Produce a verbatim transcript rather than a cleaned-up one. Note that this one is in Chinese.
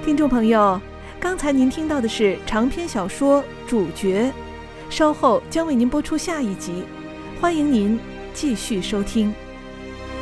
听众朋友，刚才您听到的是长篇小说《主角》，稍后将为您播出下一集，欢迎您继续收听。